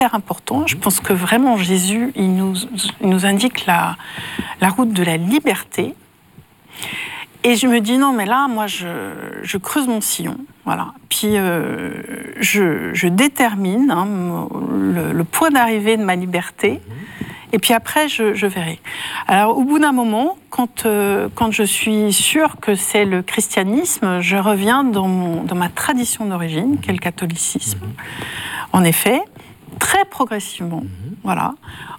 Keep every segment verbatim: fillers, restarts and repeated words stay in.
important. Je pense que vraiment Jésus, il nous, il nous indique la, la route de la liberté. Et je me dis, non, mais là, moi, je, je creuse mon sillon. Voilà. Puis, euh, je, je détermine hein, le, le point d'arrivée de ma liberté. Et puis après, je, je verrai. Alors, au bout d'un moment, quand, euh, quand je suis sûre que c'est le christianisme, je reviens dans, mon, dans ma tradition d'origine, qui est le catholicisme. En effet, très progressivement, voilà.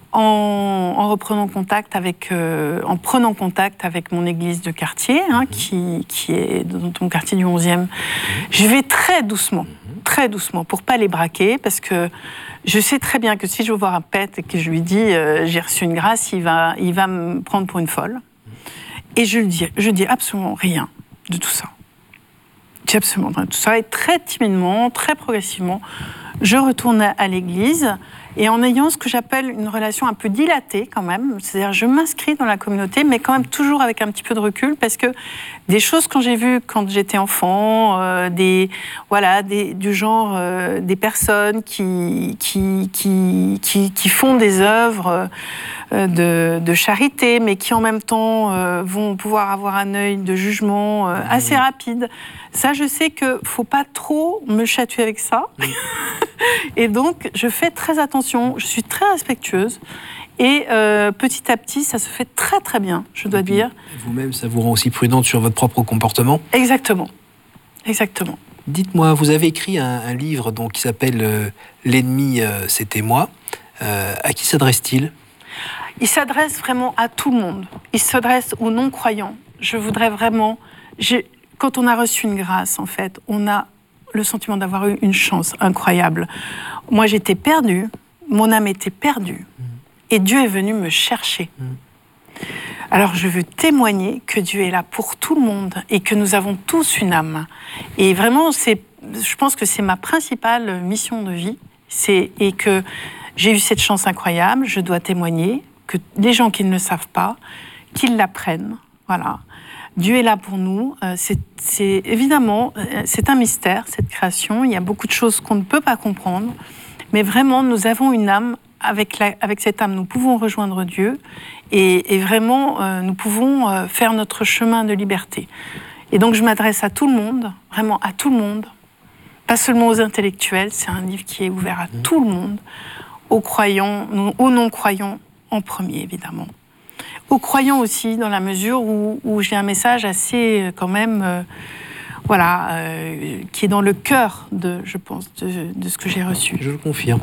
En, en reprenant contact avec, euh, en prenant contact avec mon église de quartier, hein, qui, qui est dans mon quartier du onzième, je vais très doucement, très doucement, pour pas les braquer, parce que je sais très bien que si je veux voir un pète et que je lui dis euh, j'ai reçu une grâce, il va, il va me prendre pour une folle. Et je lui dis, je dis absolument rien de tout ça. Je dis absolument rien de tout ça. Et très timidement, très progressivement, je retourne à l'église. Et en ayant ce que j'appelle une relation un peu dilatée quand même, c'est-à-dire je m'inscris dans la communauté, mais quand même toujours avec un petit peu de recul, parce que des choses que j'ai vues quand j'étais enfant, euh, des, voilà, des, du genre euh, des personnes qui, qui, qui, qui, qui font des œuvres euh, de, de charité, mais qui en même temps euh, vont pouvoir avoir un œil de jugement euh, assez rapide. Ça, je sais qu'il ne faut pas trop me chatouiller avec ça. Et donc, je fais très attention, je suis très respectueuse. Et euh, petit à petit, ça se fait très très bien, je dois dire. Vous-même, ça vous rend aussi prudente sur votre propre comportement ? Exactement. Exactement. Dites-moi, vous avez écrit un, un livre donc, qui s'appelle euh, « L'ennemi, euh, c'était moi ». Euh, à qui s'adresse-t-il ? Il s'adresse vraiment à tout le monde. Il s'adresse aux non-croyants. Je voudrais vraiment... J'ai... Quand on a reçu une grâce, en fait, on a le sentiment d'avoir eu une chance incroyable. Moi, j'étais perdue, mon âme était perdue, mmh. et Dieu est venu me chercher. Mmh. Alors, je veux témoigner que Dieu est là pour tout le monde et que nous avons tous une âme. Et vraiment, c'est, je pense que c'est ma principale mission de vie, c'est, et que j'ai eu cette chance incroyable, je dois témoigner, que les gens qui ne le savent pas, qu'ils l'apprennent, voilà. Dieu est là pour nous. C'est, c'est évidemment, c'est un mystère, cette création. Il y a beaucoup de choses qu'on ne peut pas comprendre. Mais vraiment, nous avons une âme. Avec, la, avec cette âme, nous pouvons rejoindre Dieu. Et, et vraiment, euh, nous pouvons euh, faire notre chemin de liberté. Et donc, je m'adresse à tout le monde, vraiment à tout le monde. Pas seulement aux intellectuels. C'est un livre qui est ouvert à tout le monde. Aux croyants, aux non-croyants en premier, évidemment. Aux croyants aussi, dans la mesure où, où j'ai un message assez, quand même, euh, voilà, euh, qui est dans le cœur, de, je pense, de, de ce que j'ai reçu. Je le confirme.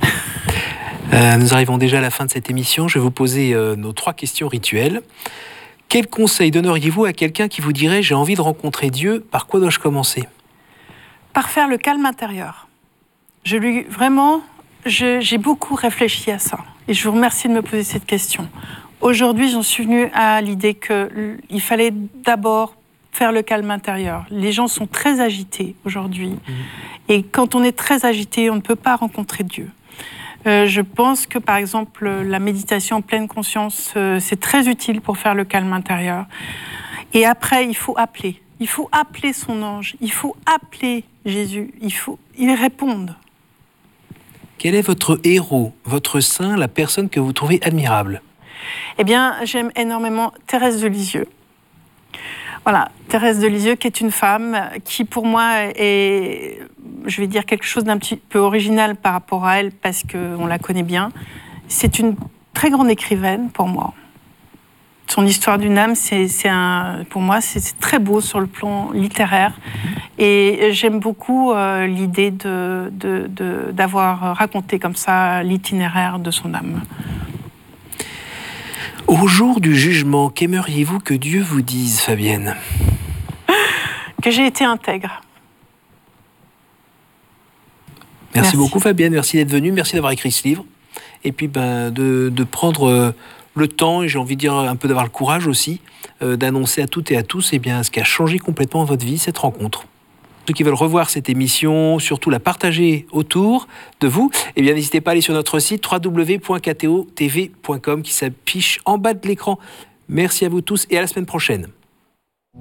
euh, nous arrivons déjà à la fin de cette émission. Je vais vous poser euh, nos trois questions rituelles. Quel conseil donneriez-vous à quelqu'un qui vous dirait « J'ai envie de rencontrer Dieu, par quoi dois-je commencer ?» Par faire le calme intérieur. Je lui, vraiment, je, j'ai beaucoup réfléchi à ça. Et je vous remercie de me poser cette question. Aujourd'hui, j'en suis venue à l'idée qu'il fallait d'abord faire le calme intérieur. Les gens sont très agités aujourd'hui. Mmh. Et quand on est très agité, on ne peut pas rencontrer Dieu. Euh, je pense que, par exemple, la méditation en pleine conscience, euh, c'est très utile pour faire le calme intérieur. Et après, il faut appeler. Il faut appeler son ange. Il faut appeler Jésus. Il faut... Ils répondent. Quel est votre héros, votre saint, la personne que vous trouvez admirable ? Eh bien, j'aime énormément Thérèse de Lisieux. Voilà, Thérèse de Lisieux, qui est une femme qui, pour moi, est, je vais dire, quelque chose d'un petit peu original par rapport à elle, parce qu'on la connaît bien. C'est une très grande écrivaine, pour moi. Son histoire d'une âme, c'est, c'est un, pour moi, c'est, c'est très beau sur le plan littéraire. Et j'aime beaucoup euh, l'idée de, de, de, d'avoir raconté comme ça l'itinéraire de son âme. Au jour du jugement, qu'aimeriez-vous que Dieu vous dise, Fabienne ? Que j'ai été intègre. Merci, merci beaucoup, Fabienne. Merci d'être venue. Merci d'avoir écrit ce livre. Et puis ben, de, de prendre le temps, et j'ai envie de dire un peu d'avoir le courage aussi, euh, d'annoncer à toutes et à tous eh bien, ce qui a changé complètement votre vie, cette rencontre. Ceux qui veulent revoir cette émission, surtout la partager autour de vous, eh bien, n'hésitez pas à aller sur notre site w w w point k t o t v point com qui s'affiche en bas de l'écran. Merci à vous tous et à la semaine prochaine.